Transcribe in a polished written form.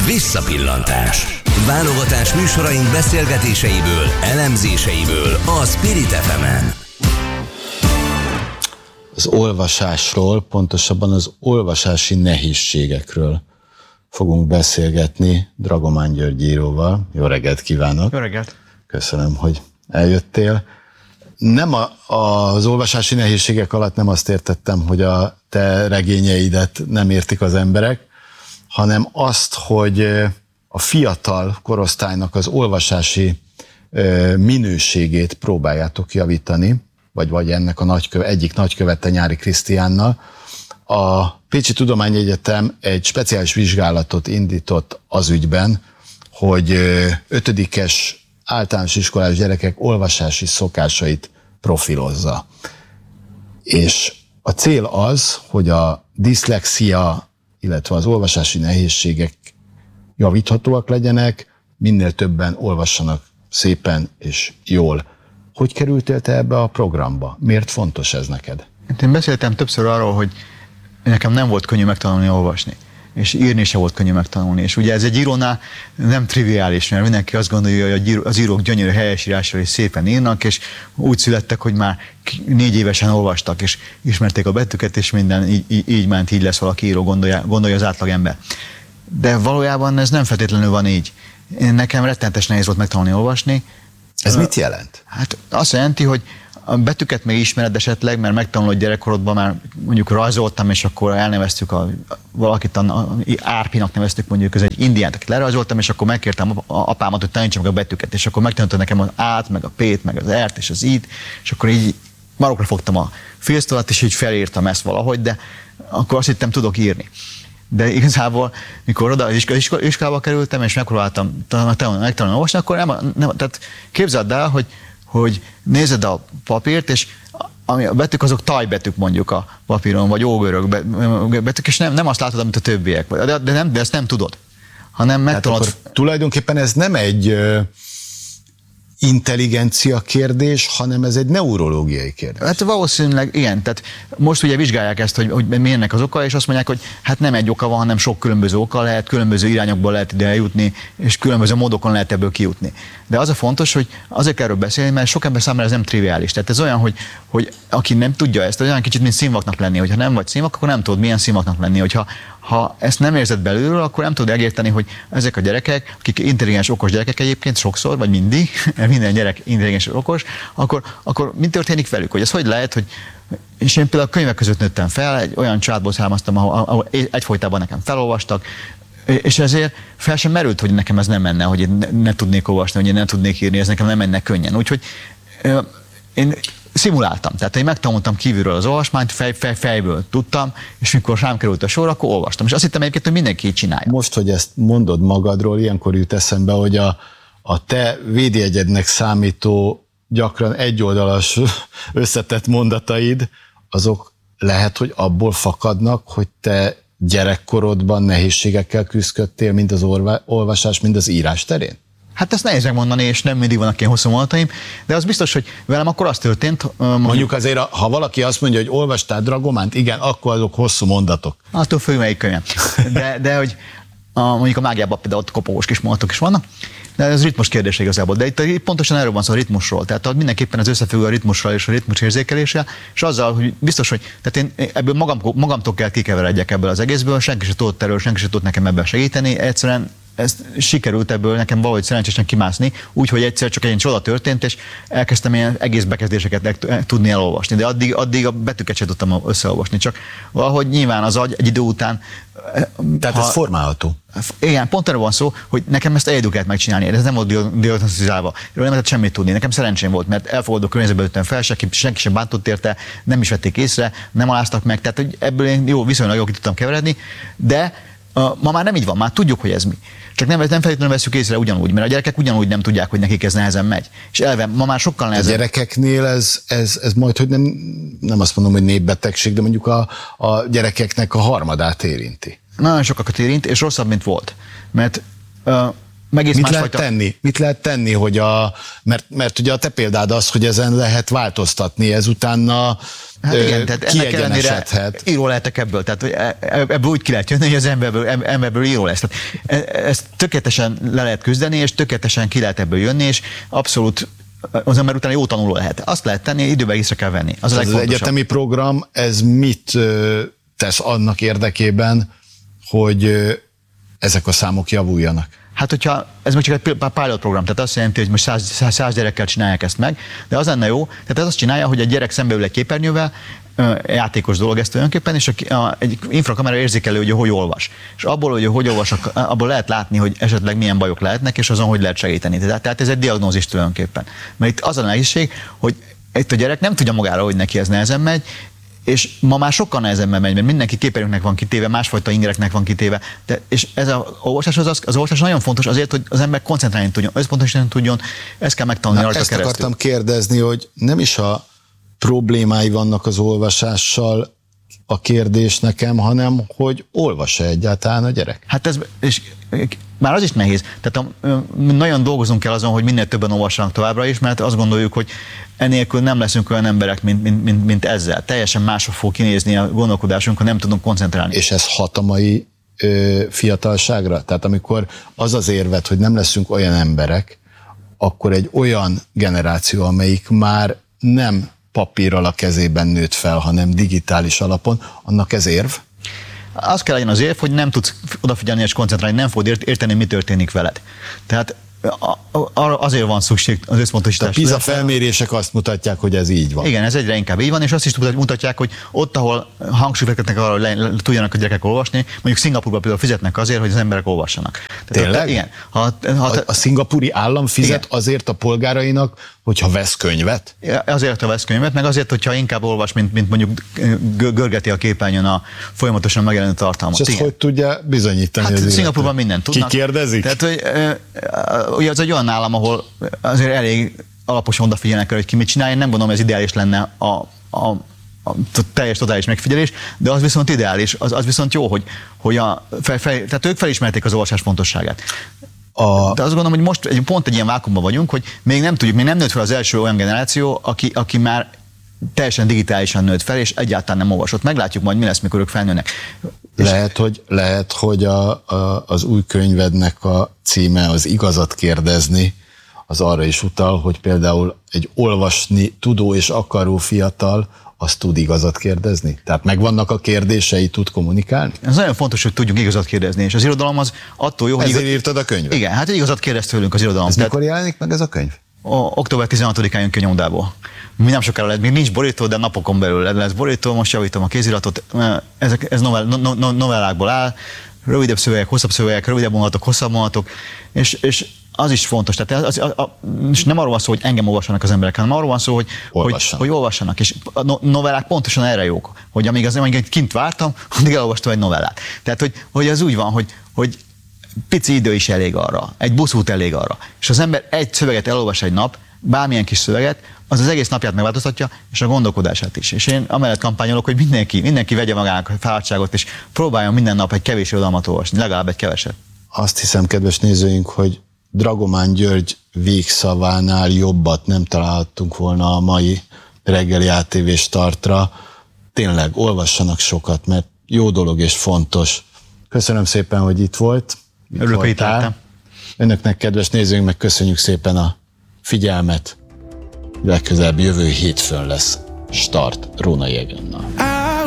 Visszapillantás. Válogatás műsoraink beszélgetéseiből, elemzéseiből a Spirit FM-en. Az olvasásról, pontosabban az olvasási nehézségekről fogunk beszélgetni Dragomán György íróval. Jó reggelt kívánok! Jó reggelt! Köszönöm, hogy eljöttél. Nem az olvasási nehézségek alatt nem azt értettem, hogy a te regényeidet nem értik az emberek, hanem azt, hogy a fiatal korosztálynak az olvasási minőségét próbáljátok javítani, vagy ennek egyik nagykövete Nyári Krisztiánnal. A Pécsi Tudományegyetem egy speciális vizsgálatot indított az ügyben, hogy 5-es általános iskolás gyerekek olvasási szokásait profilozza. És a cél az, hogy a diszlexia, illetve az olvasási nehézségek javíthatóak legyenek, minél többen olvassanak szépen és jól. Hogy kerültél te ebbe a programba? Miért fontos ez neked? Én beszéltem többször arról, hogy nekem nem volt könnyű megtanulni olvasni, és írni se volt könnyű megtanulni. És ugye ez egy írónál nem triviális, mert mindenki azt gondolja, hogy az írók gyönyörű helyesírással és szépen írnak, és úgy születtek, hogy már 4 évesen olvastak, és ismerték a betűket, és minden így ment, így lesz valaki író, gondolja az átlagember. De valójában ez nem feltétlenül van így. Nekem rettentes nehéz volt megtanulni olvasni. Ez mit jelent? Hát azt jelenti, hogy a betűket még ismered esetleg, mert megtanulod gyerekkorodban, már mondjuk rajzoltam, és akkor elneveztük valakit, Árpinak neveztük, mondjuk ez egy indiánt, akit lerajzoltam, és akkor megkértem apámat, hogy tanítsam meg a betűket, és akkor megtanultam nekem az át, meg a p-t, meg az r-t, és az i-t, és akkor így marokra fogtam a félsztolat, és így felírtam ezt valahogy, de akkor azt hittem, tudok írni. De igazából, mikor oda iskolába kerültem, és megpróbáltam megtanulni olvasni, akkor nem, tehát képzeld el, hogy nézed a papírt, és a betűk azok tajbetűk mondjuk a papíron, vagy ógörög betűk, és nem azt látod, amit a többiek. De ezt nem tudod, hanem megtanulod. Hát tulajdonképpen ez nem egy intelligencia kérdés, hanem ez egy neurológiai kérdés. Hát valószínűleg igen, tehát most ugye vizsgálják ezt, hogy mi ennek az oka, és azt mondják, hogy hát nem egy oka van, hanem sok különböző oka lehet, különböző irányokból lehet ide eljutni, és különböző módokon lehet ebből kijutni. De az a fontos, hogy azért kell erről beszélni, mert sok ember számára ez nem triviális. Tehát ez olyan, hogy aki nem tudja ezt, olyan kicsit, mint színvaknak lenni, hogyha nem vagy színvak, akkor nem tudod, milyen színvaknak lenni. Ha ezt nem érzed belülről, akkor nem tudod megérteni, hogy ezek a gyerekek, akik intelligens, okos gyerekek egyébként sokszor, vagy mindig, minden gyerek intelligens, okos, akkor mi történik velük? Hogy ez hogy lehet, hogy és én például a könyvek között nőttem fel, egy olyan családból származtam, ahol egyfolytában nekem felolvastak, és ezért fel sem merült, hogy nekem ez nem menne, hogy én ne tudnék olvasni, hogy én nem tudnék írni, ez nekem nem menne könnyen. Úgyhogy én szimuláltam, tehát én megtanultam kívülről az olvasmányt, fejből tudtam, és mikor rám került a sor, akkor olvastam. És azt hittem egyébként, hogy mindenki így csinálja. Most, hogy ezt mondod magadról, ilyenkor jut eszembe, hogy a te védjegyednek számító, gyakran egyoldalas összetett mondataid, azok lehet, hogy abból fakadnak, hogy te gyerekkorodban nehézségekkel küzdöttél, mind az olvasás, mind az írás terén? Hát ezt nehéz megmondani, és nem mindig vannak ilyen hosszú mondataim, de az biztos, hogy velem akkor az történt. Mondjuk azért, ha valaki azt mondja, hogy olvastál Dragománt, igen, akkor azok hosszú mondatok. Attól függ, melyik könyv. De hogy mondjuk a mágiában például ott kopogós kis mondatok is vannak, de ez ritmus kérdése igazából. De itt pontosan erről van szó, a ritmusról. Tehát mindenképpen az összefügg a ritmussal és a ritmus érzékeléssel, és azzal, hogy biztos, hogy tehát én ebből magamtól kell kikeveredjek ebből az egészből, senki se tudott erről, senki se tudott nekem ebben segíteni, egyszerűen ez sikerült ebből nekem valahogy szerencsésen kimászni, úgyhogy egyszer csak egy csoda történt, és elkezdtem ilyen egész bekezdéseket tudni elolvasni, de addig a betűket sem tudtam összeolvasni, csak valahogy nyilván az agy egy idő után... Tehát ez formálható. Igen, pont erről van szó, hogy nekem ezt egyedül kellett megcsinálni, ez nem volt diagnosztizálva, nem lehetett semmit tudni, nekem szerencsém volt, mert elfogadó környezetben jöttem fel, senki sem bántott érte, nem is vették észre, nem aláztak meg, tehát hogy ebből én viszonylag jól ki tudtam keveredni, de ma már nem így van, már tudjuk, hogy ez mi. Csak nem feltétlenül veszük észre ugyanúgy, mert a gyerekek ugyanúgy nem tudják, hogy nekik ez nehezen megy. És eleve ma már sokkal nehezebb. A gyerekeknél ez majd, hogy nem azt mondom, hogy népbetegség, de mondjuk a gyerekeknek a harmadát érinti. Nagyon sokakat érint, és rosszabb, mint volt. Mert Mit lehet tenni, hogy mert ugye a te példád az, hogy ezen lehet változtatni, ez utána igen, tehát ennek ellenére író lehetek ebből, tehát ebből úgy ki lehet jönni, hogy az emberből író lesz. Tehát ezt tökéletesen le lehet küzdeni, és tökéletesen ki lehet ebből jönni, és abszolút az ember utána jó tanuló lehet. Azt lehet tenni, időben észre kell venni. Az egyetemi program, ez mit tesz annak érdekében, hogy ezek a számok javuljanak? Hát, hogyha ez még csak egy pilot program, tehát azt jelenti, hogy most 100 gyerekkel csinálják ezt meg, de az lenne jó, tehát ez azt csinálja, hogy egy gyerek szembeül egy képernyővel, játékos dolog ezt tulajdonképpen, és egy infrakamera érzékelő, hogy olvas. És abból, hogy olvas, abból lehet látni, hogy esetleg milyen bajok lehetnek, és azon, hogy lehet segíteni. Tehát ez egy diagnózis tulajdonképpen. Mert itt az a nehézség, hogy itt a gyerek nem tudja magára, hogy neki ez nehezen megy, és ma már sokkal nehezebben megy, mert mindenki képernyőknek van kitéve, másfajta ingereknek van kitéve. Az olvasás nagyon fontos azért, hogy az ember koncentrálni tudjon, összpontosítani tudjon, ezt kell megtanulni rajta keresztül. Ezt akartam kérdezni, hogy nem is a problémái vannak az olvasással a kérdés nekem, hanem hogy olvas-e egyáltalán a gyerek? Hát és már az is nehéz. Tehát nagyon dolgozunk kell azon, hogy minél többen olvassanak továbbra is, mert azt gondoljuk, hogy enélkül nem leszünk olyan emberek, mint ezzel. Teljesen másra fog kinézni a gondolkodásunk, ha nem tudunk koncentrálni. És ez hat a mai fiatalságra? Tehát amikor az az érvet, hogy nem leszünk olyan emberek, akkor egy olyan generáció, amelyik már nem papírral a kezében nőtt fel, hanem digitális alapon, annak ez érv? Az kell legyen az érv, hogy nem tudsz odafigyelni és koncentrálni, nem fogod érteni, mi történik veled. Tehát azért van szükség az összpontosításra. A PISA felmérések azt mutatják, hogy ez így van. Igen, ez egyre inkább így van, és azt is mutatják, hogy ott, ahol hangsúlyt fektetnek arra, hogy tudjanak a gyerekek olvasni, mondjuk Szingapúrban például fizetnek azért, hogy az emberek olvassanak. Tényleg? Igen. A szingapúri állam fizet azért a polgárainak, hogyha vesz könyvet? Azért, ha vesz könyvet, meg azért, hogyha inkább olvas, mint mondjuk görgeti a képernyőn a folyamatosan megjelenő tartalmat. És ezt hogy tudja bizonyítani? Hát Szingapúrban mindent tudnak. Ki kérdezik? Tehát, hogy ugye az egy olyan állam, ahol azért elég alaposan odafigyelnek, hogy ki mit csinálja. Nem gondolom, ez ideális lenne a teljes, totális megfigyelés, de az viszont ideális, az viszont jó, hogy tehát ők felismerték az olvasás fontosságát. De azt gondolom, hogy most pont egy ilyen vákuumban vagyunk, hogy még nem tudjuk, még nem nőtt fel az első olyan generáció, aki már teljesen digitálisan nőtt fel, és egyáltalán nem olvasott. Meglátjuk majd, mi lesz, mikor ők felnőnek. Lehet, hogy az új könyvednek a címe az igazat kérdezni, az arra is utal, hogy például egy olvasni tudó és akaró fiatal az tud igazat kérdezni? Tehát megvannak a kérdései, tud kommunikálni? Ez nagyon fontos, hogy tudjunk igazat kérdezni, és az irodalom az attól jó, hogy... Ezért írtad a könyvet? Igen, hát igazat kérdez tőlünk az irodalom. Ez mikor jelenik meg ez a könyv? Október 16-án jön ki a nyomdából. Mi nem sokára lehet, még nincs borító, de napokon belül lesz borító, most javítom a kéziratot. Ez novellákból áll, rövidebb szövegek, hosszabb szövegek, rövidebb mondatok, hosszabb mondatok, és az is fontos. Tehát és nem arról van szó, hogy engem olvassanak az emberek, hanem arról van szó, hogy olvassanak. És a novellák pontosan erre jók, hogy amíg kint vártam, addig elolvastam egy novellát. Tehát, hogy az úgy van, hogy pici idő is elég arra, egy buszút elég arra. És az ember egy szöveget elolvas egy nap, bármilyen kis szöveget, az egész napját megváltoztatja, és a gondolkodását is. És én amellett kampányolok, hogy mindenki vegye magának a fáradtságot, és próbáljon minden nap egy kevés irodalmat olvasni, legalább egy keveset. Azt hiszem, kedves nézőink, hogy Dragomán György végszavánál jobbat nem találhattunk volna a mai reggeli ATV startra. Tényleg, olvassanak sokat, mert jó dolog és fontos. Köszönöm szépen, hogy itt volt. Örülök, hogy itt láttam. Önöknek, kedves nézőink, meg köszönjük szépen a figyelmet. Legközelebb jövő hétfőn lesz start Rónai Egennal.